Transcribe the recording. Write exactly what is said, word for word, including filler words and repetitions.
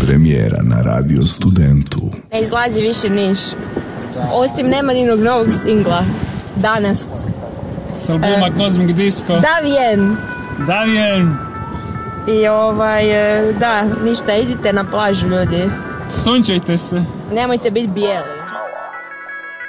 Premijera na Radio Studentu. Ne izlazi više niš. Osim Nemaninog novog singla. Danas. S albuma e, Cosmic Disco. Davien. Davien. I ovaj, da, ništa, idite na plažu ljudi. Sunčajte se. Nemojte biti bijeli.